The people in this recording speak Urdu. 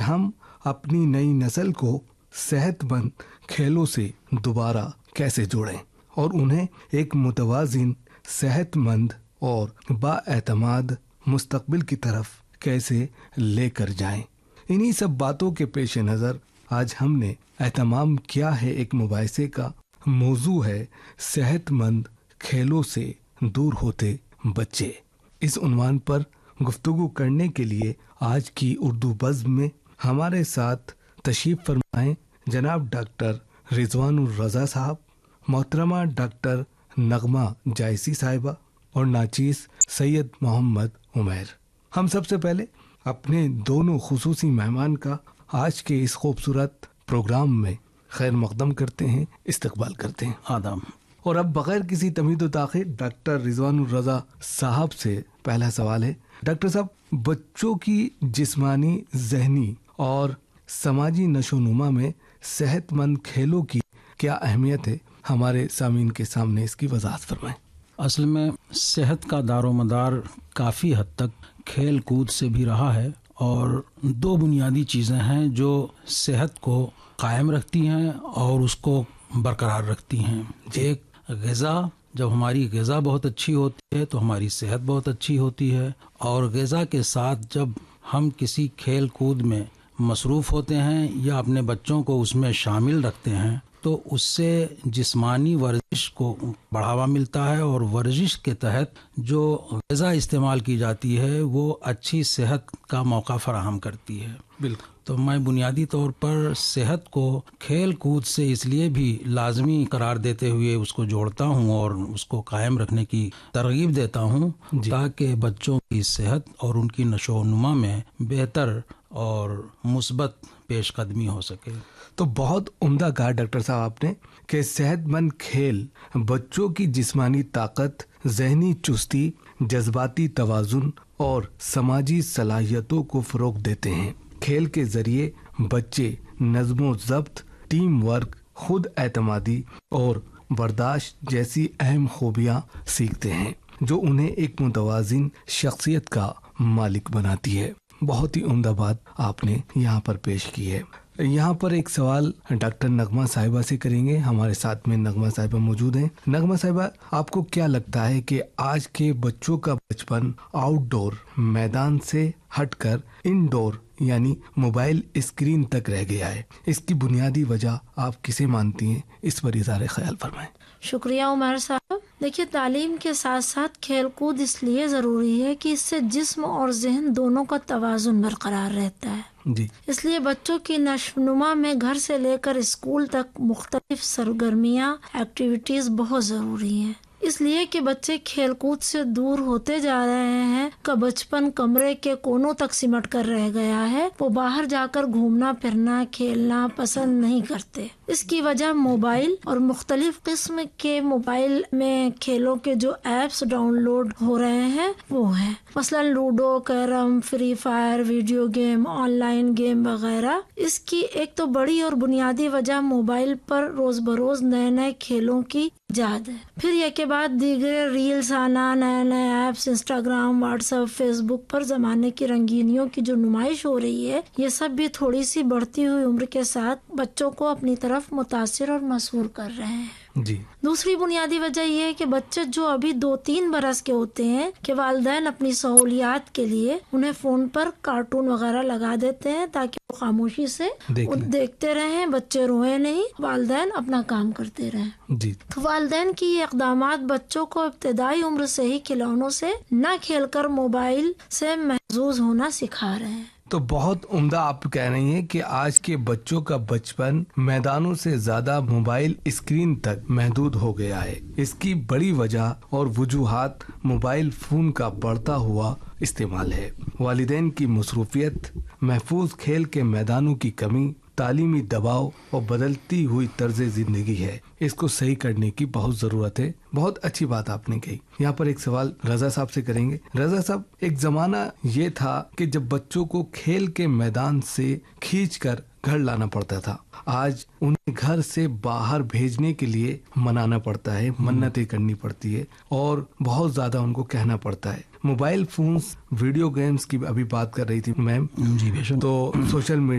ہم اپنی نئی نسل کو صحت مند کھیلوں سے دوبارہ کیسے جوڑیں اور انہیں ایک متوازن، صحت مند اور بااعتماد مستقبل کی طرف کیسے لے کر جائیں۔ انہی سب باتوں کے پیش نظر آج ہم نے اہتمام کیا ہے ایک مباحثے کا، موضوع ہے صحت مند کھیلوں سے دور ہوتے بچے۔ اس عنوان پر گفتگو کرنے کے لیے آج کی اردو بزم میں ہمارے ساتھ تشریف فرمائیں جناب ڈاکٹر رضوان الرضا صاحب، محترمہ ڈاکٹر نغمہ جائسی صاحبہ اور ناچیز سید محمد عمیر۔ ہم سب سے پہلے اپنے دونوں خصوصی مہمان کا آج کے اس خوبصورت پروگرام میں خیر مقدم کرتے ہیں، استقبال کرتے ہیں۔ آدم۔ اور اب بغیر کسی تمہید و تاخیر ڈاکٹر رضوان الرضا صاحب سے پہلا سوال ہے۔ ڈاکٹر صاحب، بچوں کی جسمانی، ذہنی اور سماجی نشو و نما میں صحت مند کھیلوں کی کیا اہمیت ہے؟ ہمارے سامعین کے سامنے اس کی وضاحت فرمائیں۔ اصل میں صحت کا دار و مدار کافی حد تک کھیل کود سے بھی رہا ہے، اور دو بنیادی چیزیں ہیں جو صحت کو قائم رکھتی ہیں اور اس کو برقرار رکھتی ہیں۔ ایک غذا، جب ہماری غذا بہت اچھی ہوتی ہے تو ہماری صحت بہت اچھی ہوتی ہے، اور غذا کے ساتھ جب ہم کسی کھیل کود میں مصروف ہوتے ہیں یا اپنے بچوں کو اس میں شامل رکھتے ہیں تو اس سے جسمانی ورزش کو بڑھاوا ملتا ہے، اور ورزش کے تحت جو غذا استعمال کی جاتی ہے وہ اچھی صحت کا موقع فراہم کرتی ہے۔ بالکل۔ تو میں بنیادی طور پر صحت کو کھیل کود سے اس لیے بھی لازمی قرار دیتے ہوئے اس کو جوڑتا ہوں اور اس کو قائم رکھنے کی ترغیب دیتا ہوں، تاکہ بچوں کی صحت اور ان کی نشو و نما میں بہتر اور مثبت پیش قدمی ہو سکے۔ تو بہت عمدہ کہا ڈاکٹر صاحب آپ نے کہ صحت مند کھیل بچوں کی جسمانی طاقت، ذہنی چستی، جذباتی توازن اور سماجی صلاحیتوں کو فروغ دیتے ہیں۔ کھیل کے ذریعے بچے نظم و ضبط، ٹیم ورک، خود اعتمادی اور برداشت جیسی اہم خوبیاں سیکھتے ہیں جو انہیں ایک متوازن شخصیت کا مالک بناتی ہے۔ بہت ہی عمدہ بات آپ نے یہاں پر پیش کی ہے۔ یہاں پر ایک سوال ڈاکٹر نغمہ صاحبہ سے کریں گے۔ ہمارے ساتھ میں نغمہ صاحبہ موجود ہیں۔ نغمہ صاحبہ، آپ کو کیا لگتا ہے کہ آج کے بچوں کا بچپن آؤٹ ڈور میدان سے ہٹ کر انڈور یعنی موبائل اسکرین تک رہ گیا ہے؟ اس کی بنیادی وجہ آپ کسے مانتی ہیں؟ اس پر اظہار خیال فرمائیں۔ شکریہ عمر صاحب۔ دیکھیے، تعلیم کے ساتھ ساتھ کھیل کود اس لیے ضروری ہے کہ اس سے جسم اور ذہن دونوں کا توازن برقرار رہتا ہے۔ جی۔ اس لیے بچوں کی نشو و نما میں گھر سے لے کر اسکول تک مختلف سرگرمیاں، ایکٹیویٹیز بہت ضروری ہیں۔ اس لیے کہ بچے کھیل کود سے دور ہوتے جا رہے ہیں، کا بچپن کمرے کے کونوں تک سمٹ کر رہ گیا ہے، وہ باہر جا کر گھومنا پھرنا، کھیلنا پسند نہیں کرتے۔ اس کی وجہ موبائل اور مختلف قسم کے موبائل میں کھیلوں کے جو ایپس ڈاؤن لوڈ ہو رہے ہیں وہ ہیں، مثلا ludo, carrom, free fire, video game, on line game وغیرہ۔ اس کی ایک تو بڑی اور بنیادی وجہ موبائل پر روز بروز نئے نئے کھیلوں کی ایجاد ہے۔ پھر یہ کے بعد دیگر ریلز آنا، نئے نئے apps, Instagram, what's app, face بک پر زمانے کی رنگینیوں کی جو نمائش ہو رہی ہے، یہ سب بھی تھوڑی سی بڑھتی ہوئی عمر کے ساتھ بچوں کو اپنی طرف متاثر اور مسحور کر رہے ہیں۔ جی۔ دوسری بنیادی وجہ یہ ہے کہ بچے جو ابھی 2-3 برس کے ہوتے ہیں کہ والدین اپنی سہولیات کے لیے انہیں فون پر کارٹون وغیرہ لگا دیتے ہیں تاکہ وہ خاموشی سے دیکھتے رہیں، بچے روئیں نہیں، والدین اپنا کام کرتے رہیں۔ جی۔ تو والدین کی یہ اقدامات بچوں کو ابتدائی عمر سے ہی کھلونوں سے نہ کھیل کر موبائل سے محظوظ ہونا سکھا رہے ہیں۔ تو بہت عمدہ آپ کہہ رہی ہیں کہ آج کے بچوں کا بچپن میدانوں سے زیادہ موبائل اسکرین تک محدود ہو گیا ہے۔ اس کی بڑی وجہ اور وجوہات موبائل فون کا بڑھتا ہوا استعمال ہے، والدین کی مصروفیت، محفوظ کھیل کے میدانوں کی کمی، تعلیمی دباؤ اور بدلتی ہوئی طرز زندگی ہے۔ اس کو صحیح کرنے کی بہت ضرورت ہے۔ بہت اچھی بات آپ نے کہی۔ یہاں پر ایک سوال رضا صاحب سے کریں گے۔ رضا صاحب، ایک زمانہ یہ تھا کہ جب بچوں کو کھیل کے میدان سے کھینچ کر گھر لانا پڑتا تھا، آج انہیں گھر سے باہر بھیجنے کے لیے منانا پڑتا ہے، منتیں کرنی پڑتی ہے اور بہت زیادہ ان کو کہنا پڑتا ہے۔ موبائل فونز، ویڈیو گیمز کی ابھی بات کر رہی تھی میم، جی بے شک، تو سوشل میڈیا